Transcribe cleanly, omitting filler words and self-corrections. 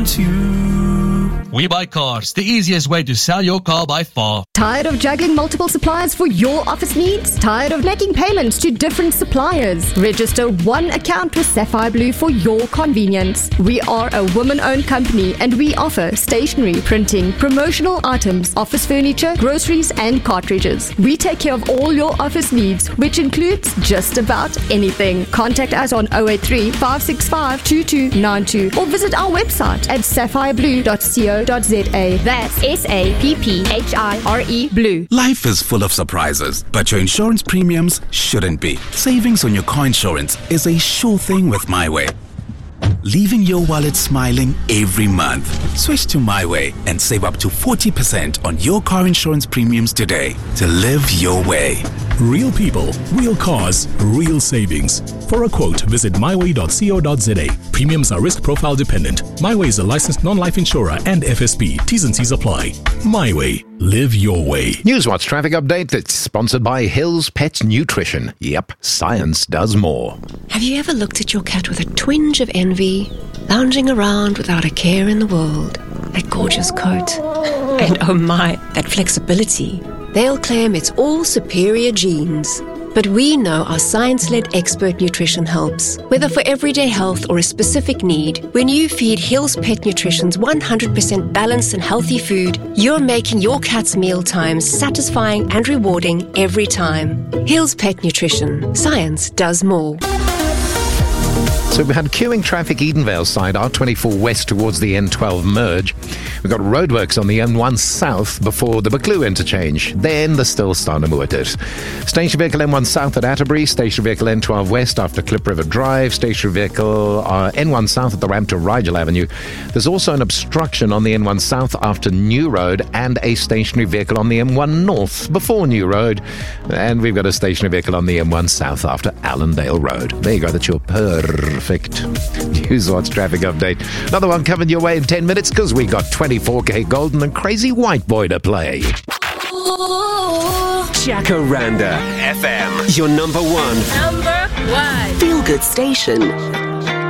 wants you. We Buy Cars, the easiest way to sell your car by far. Tired of juggling multiple suppliers for your office needs? Tired of making payments to different suppliers? Register one account with Sapphire Blue for your convenience. We are a woman-owned company and we offer stationery, printing, promotional items, office furniture, groceries and cartridges. We take care of all your office needs, which includes just about anything. Contact us on 083 565 2292 or visit our website at sapphireblue.co.za. That's SAPPHIRE Blue. Life is full of surprises, but your insurance premiums shouldn't be. Savings on your car insurance is a sure thing with MyWay. Leaving your wallet smiling every month. Switch to MyWay and save up to 40% on your car insurance premiums today to live your way. Real people, real cars, real savings. For a quote, visit myway.co.za. Premiums are risk profile dependent. MyWay is a licensed non-life insurer and FSP. T's and C's apply. MyWay. Live your way. Newswatch traffic update that's sponsored by Hills Pet Nutrition. Yep, science does more. Have you ever looked at your cat with a twinge of envy, lounging around without a care in the world? That gorgeous coat. And oh my, that flexibility. They'll claim it's all superior genes. But we know our science-led expert nutrition helps. Whether for everyday health or a specific need, when you feed Hills Pet Nutrition's 100% balanced and healthy food, you're making your cat's meal times satisfying and rewarding every time. Hills Pet Nutrition. Science does more. So we had queuing traffic Edenvale side, R24 west towards the N12 merge. We've got roadworks on the N1 south before the Buccleuch interchange. Then the still Stanamooter. Station vehicle N1 south at Atterbury. Station vehicle N12 west after Klip River Drive. Station vehicle N1 south at the ramp to Rigel Avenue. There's also an obstruction on the N1 south after New Road and a stationary vehicle on the M1 north before New Road. And we've got a stationary vehicle on the M1 south after Allendale Road. There you go, that's your perfect Newswatch traffic update. Another one coming your way in 10 minutes because we got 24K Golden and Crazy White Boy to play. Jacaranda FM, your number one feel good station.